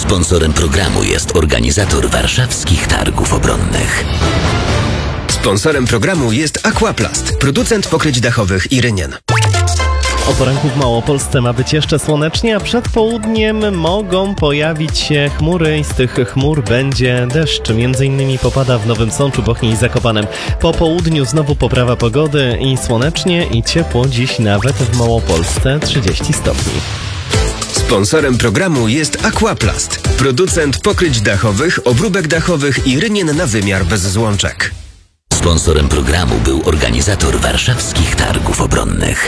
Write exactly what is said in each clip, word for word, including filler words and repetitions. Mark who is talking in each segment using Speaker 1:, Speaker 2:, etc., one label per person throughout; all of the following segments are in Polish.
Speaker 1: Sponsorem programu jest organizator warszawskich targów obronnych.
Speaker 2: Sponsorem programu jest Aquaplast, producent pokryć dachowych i rynien.
Speaker 3: O poranku w Małopolsce ma być jeszcze słonecznie, a przed południem mogą pojawić się chmury i z tych chmur będzie deszcz. Między innymi popada w Nowym Sączu, Bochni i Zakopanem. Po południu znowu poprawa pogody i słonecznie i ciepło, dziś nawet w Małopolsce trzydzieści stopni.
Speaker 2: Sponsorem programu jest Aquaplast, producent pokryć dachowych, obróbek dachowych i rynien na wymiar bez złączek.
Speaker 1: Sponsorem programu był organizator warszawskich targów obronnych.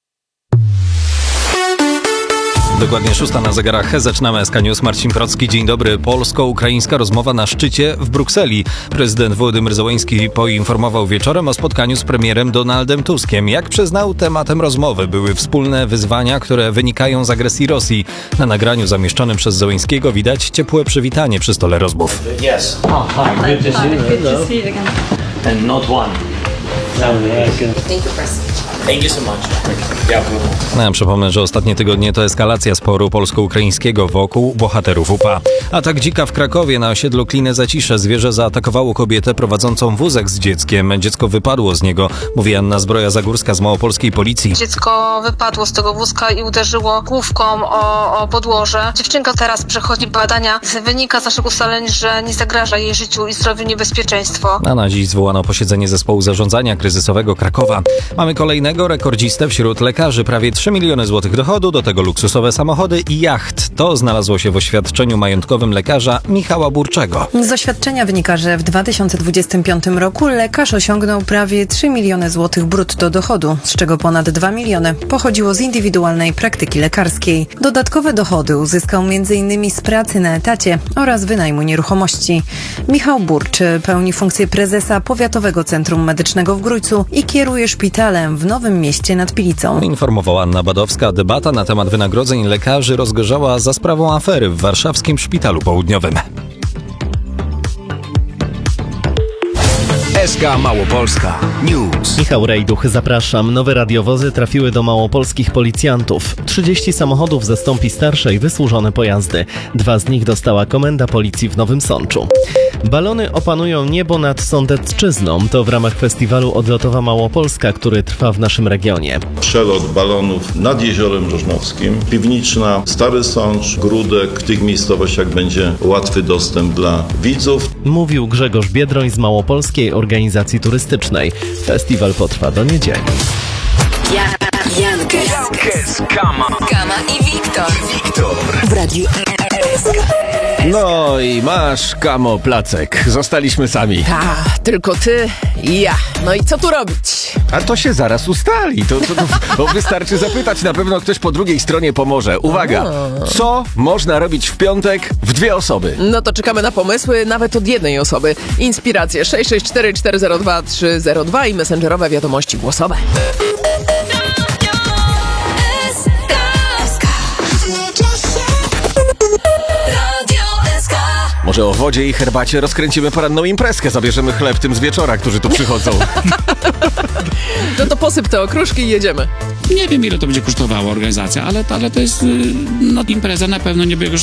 Speaker 4: Dokładnie szósta na zegarach. Zaczynamy S K News. Marcin Procki. Dzień dobry. Polsko-ukraińska rozmowa na szczycie w Brukseli. Prezydent Wołodymyr Zełenski poinformował wieczorem o spotkaniu z premierem Donaldem Tuskiem. Jak przyznał, tematem rozmowy były wspólne wyzwania, które wynikają z agresji Rosji. Na nagraniu zamieszczonym przez Zełenskiego widać ciepłe przywitanie przy stole rozmów.
Speaker 5: Yes. Oh, hi. Good to see you.
Speaker 6: Good to see you again.
Speaker 5: And not one.
Speaker 6: Thank you, President.
Speaker 5: Thank you so much.
Speaker 4: Ja przypomnę, że ostatnie tygodnie to eskalacja sporu polsko-ukraińskiego wokół bohaterów U P A. Atak dzika w Krakowie na osiedlu Klinę Zacisze. Zwierzę zaatakowało kobietę prowadzącą wózek z dzieckiem. Dziecko wypadło z niego, mówi Anna Zbroja-Zagórska z małopolskiej policji.
Speaker 7: Dziecko wypadło z tego wózka i uderzyło główką o, o podłoże. Dziewczynka teraz przechodzi badania. Wynika z naszych ustaleń, że nie zagraża jej życiu i zdrowiu niebezpieczeństwo.
Speaker 4: A na dziś zwołano posiedzenie zespołu zarządzania kryzysowego Krakowa. Mamy kolejnego rekordzistę wśród lekarzy. Prawie trzy miliony złotych dochodu, do tego luksusowe samochody i jacht. To znalazło się w oświadczeniu majątkowym lekarza Michała Burczego.
Speaker 8: Z oświadczenia wynika, że w dwa tysiące dwudziestym piątym roku lekarz osiągnął prawie trzy miliony złotych brutto dochodu, z czego ponad dwa miliony pochodziło z indywidualnej praktyki lekarskiej. Dodatkowe dochody uzyskał między innymi z pracy na etacie oraz wynajmu nieruchomości. Michał Burcz pełni funkcję prezesa Powiatowego Centrum Medycznego w Grójcu i kieruje szpitalem w Nowym Mieście nad Pilicą.
Speaker 4: Informowała Anna Badowska. Debata na temat wynagrodzeń lekarzy rozgorzała za sprawą afery w warszawskim Szpitalu Południowym.
Speaker 2: S K Małopolska News.
Speaker 3: Michał Rejduch, zapraszam. Nowe radiowozy trafiły do małopolskich policjantów. trzydzieści samochodów zastąpi starsze i wysłużone pojazdy. Dwa z nich dostała Komenda Policji w Nowym Sączu. Balony opanują niebo nad Sądecczyzną. To w ramach festiwalu Odlotowa Małopolska, który trwa w naszym regionie.
Speaker 9: Przelot balonów nad Jeziorem Rożnowskim, Piwniczna, Stary Sącz, Gródek. W tych miejscowościach będzie łatwy dostęp dla widzów.
Speaker 3: Mówił Grzegorz Biedroń z Małopolskiej Organizacji Turystycznej. Festiwal potrwa do niedzieli.
Speaker 10: Jankes,
Speaker 2: Jankes, Kama.
Speaker 10: Kama i Wiktor.
Speaker 2: Wiktor.
Speaker 10: W Radiu S K.
Speaker 11: No i masz, Kamo, placek. Zostaliśmy sami.
Speaker 12: Ta, tylko ty i ja. No i co tu robić?
Speaker 11: A to się zaraz ustali. To, to, to, to wystarczy zapytać, na pewno ktoś po drugiej stronie pomoże. Uwaga, co można robić w piątek w dwie osoby?
Speaker 12: No to czekamy na pomysły nawet od jednej osoby. Inspiracje sześć sześć cztery cztery zero dwa trzy zero dwa i messengerowe wiadomości głosowe.
Speaker 11: Może o wodzie i herbacie rozkręcimy poranną imprezkę. Zabierzemy chleb tym z wieczora, którzy tu przychodzą.
Speaker 12: No to posyp te okruszki i jedziemy.
Speaker 13: Nie wiem, ile to będzie kosztowała organizacja, ale, ale to jest no, impreza na pewno nie będzie